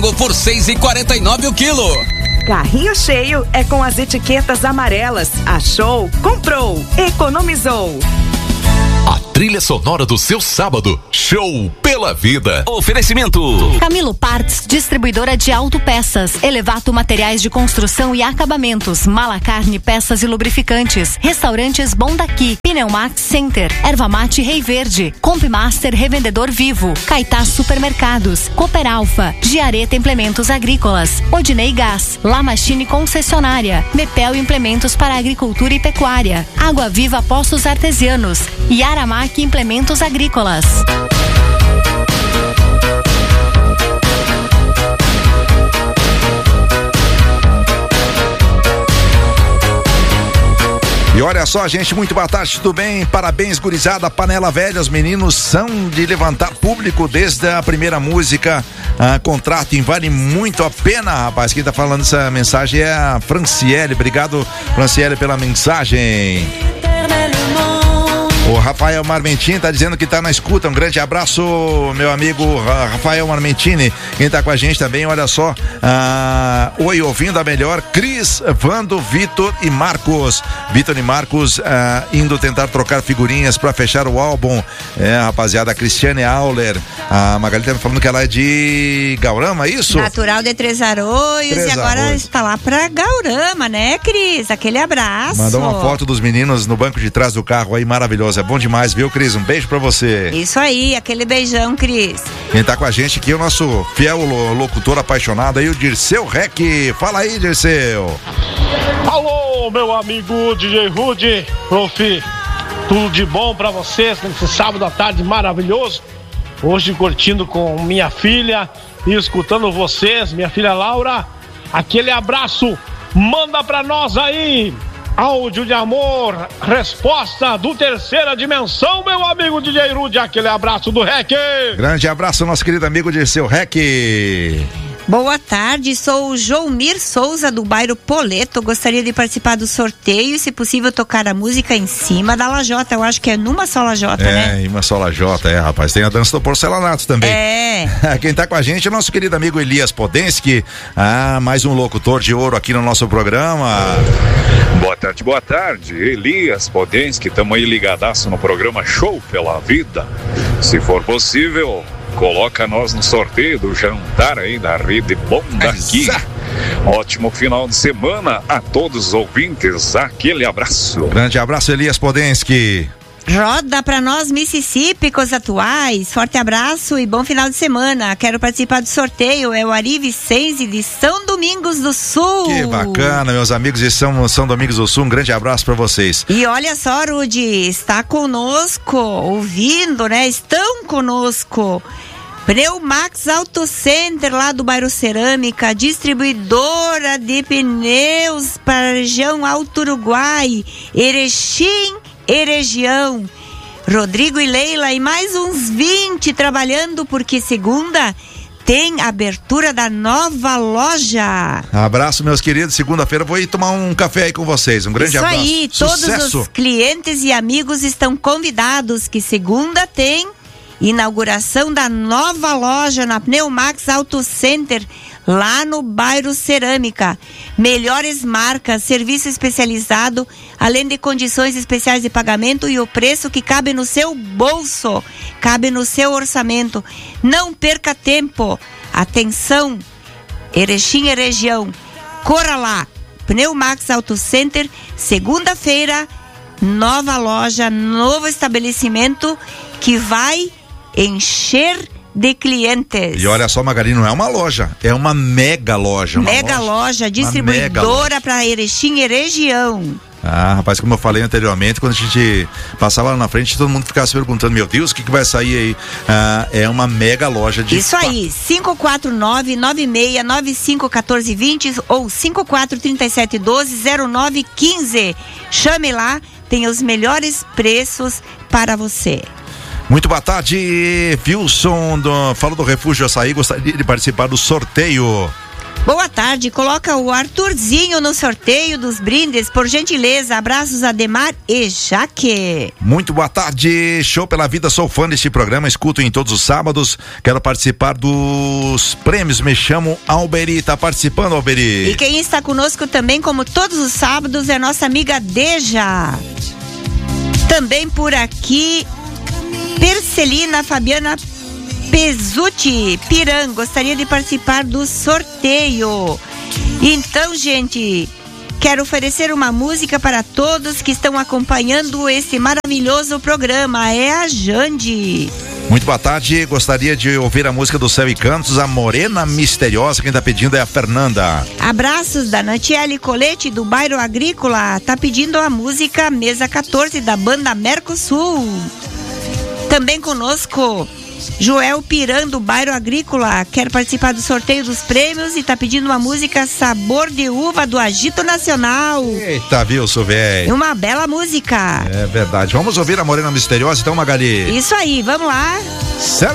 frango por R$6,49 o quilo. Carrinho cheio é com as etiquetas amarelas. Achou, comprou, economizou. A trilha sonora do seu sábado. Show pela vida. Oferecimento Camilo Parts, distribuidora de autopeças. Elevato Materiais de Construção e Acabamentos. Malacarne Peças e Lubrificantes. Restaurantes Bom Daqui. Pneumax Center. Erva Mate Rei Verde. Compmaster Revendedor Vivo. Caetá Supermercados. Cooper Alfa. Giareta Implementos Agrícolas. Odinei Gás. La Machine Concessionária. Mepel Implementos para Agricultura e Pecuária. Água Viva Poços Artesianos. E Aramac Implementos Agrícolas. E olha só, gente, muito boa tarde, tudo bem? Parabéns, gurizada, Panela Velha, os meninos são de levantar público desde a primeira música. Contratem, vale muito a pena, rapaz. Quem tá falando essa mensagem é a Franciele. Obrigado, Franciele, pela mensagem. O Rafael Marmentini tá dizendo que tá na escuta. Um grande abraço, meu amigo Rafael Marmentini. Quem tá com a gente também, olha só. Oi, ouvindo a melhor. Cris, Vando, Vitor e Marcos. Vitor e Marcos indo tentar trocar figurinhas pra fechar o álbum. Rapaziada, a Cristiane Auler. A Magali tá me falando que ela é de Gaurama, é isso? Natural de Três Arroios. E agora está lá pra Gaurama, né, Cris? Aquele abraço. Mandou uma foto dos meninos no banco de trás do carro aí, maravilhoso. É bom demais, viu, Cris? Um beijo pra você. Isso aí, aquele beijão, Cris. Quem tá com a gente aqui é o nosso fiel locutor apaixonado aí, o Dirceu Rec. Fala aí, Dirceu. Alô, meu amigo DJ Rude, prof. Tudo de bom pra vocês nesse sábado à tarde maravilhoso. Hoje curtindo com minha filha e escutando vocês, minha filha Laura. Aquele abraço, manda pra nós aí. Áudio de amor, resposta do Terceira Dimensão, meu amigo DJ Rude, aquele abraço do Rec. Grande abraço, nosso querido amigo Dirceu Rec. Boa tarde, sou o Joumir Souza do bairro Poleto, gostaria de participar do sorteio e se possível tocar a música em cima da lajota, eu acho que é numa só lajota, né? Em uma só lajota, rapaz, tem a dança do porcelanato também. Quem tá com a gente é nosso querido amigo Elias Podensky, mais um locutor de ouro aqui no nosso programa. Boa tarde, Elias Podensky, tamo aí ligadaço no programa Show pela Vida. Se for possível, coloca nós no sorteio do jantar aí da Rede Bom Daqui. Ótimo final de semana a todos os ouvintes, aquele abraço. Grande abraço, Elias Podensky. Roda pra nós, Mississippi, com os atuais. Forte abraço e bom final de semana. Quero participar do sorteio. É o Ari Vicenzi de São Domingos do Sul. Que bacana, meus amigos de São Domingos do Sul. Um grande abraço pra vocês. E olha só, Rudy, está conosco, ouvindo, né? Estão conosco. Pneumax Auto Center, lá do bairro Cerâmica, distribuidora de pneus para a região Alto Uruguai, Erechim e região. Rodrigo e Leila e mais uns 20 trabalhando, porque segunda tem abertura da nova loja. Abraço, meus queridos. Segunda-feira vou ir tomar um café aí com vocês. Um grande abraço. Isso aí, todos os clientes e amigos estão convidados, que segunda tem inauguração da nova loja na Pneumax Auto Center, lá no bairro Cerâmica. Melhores marcas, serviço especializado, além de condições especiais de pagamento e o preço que cabe no seu bolso, cabe no seu orçamento. Não perca tempo. Atenção, Erechim e região. Corra lá. Pneumax Auto Center, segunda-feira, nova loja, novo estabelecimento que vai encher de clientes. E olha só, Magali, não é uma loja, é uma mega loja. Mega loja, distribuidora para Erechim e região. Rapaz, como eu falei anteriormente, quando a gente passava lá na frente, todo mundo ficava se perguntando, meu Deus, o que vai sair aí? É uma mega loja de... Isso aí, 549-9695-1420 ou 543712-0915. Chame lá, tem os melhores preços para você. Muito boa tarde, Wilson, fala do Refúgio Açaí, gostaria de participar do sorteio. Boa tarde, coloca o Arthurzinho no sorteio dos brindes, por gentileza. Abraços, Ademar e Jaque. Muito boa tarde, Show pela Vida, sou fã deste programa, escuto em todos os sábados, quero participar dos prêmios, me chamo Alberi, tá participando, Alberi? E quem está conosco também, como todos os sábados, é nossa amiga Deja. Também por aqui, Percelina Fabiana Pesuti Piran, gostaria de participar do sorteio. Então, gente, quero oferecer uma música para todos que estão acompanhando esse maravilhoso programa. É a Jande. Muito boa tarde, gostaria de ouvir a música do Céu e Cantos, a Morena Misteriosa. Quem tá pedindo é a Fernanda. Abraços da Natiele Colete, do Bairro Agrícola, tá pedindo a música Mesa 14 da banda Mercosul. Também conosco Joel Piran, do Bairro Agrícola, quer participar do sorteio dos prêmios e tá pedindo uma música Sabor de Uva do Agito Nacional. Eita, Wilson, velho. Uma bela música. É verdade. Vamos ouvir a Morena Misteriosa então, Magali? Isso aí, vamos lá. Céu